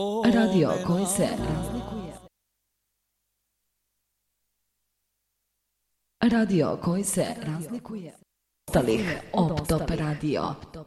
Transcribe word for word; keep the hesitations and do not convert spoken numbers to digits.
Radio koji se razlikuje. Radio koji se razlikuje. Ostalih Op Top Radio.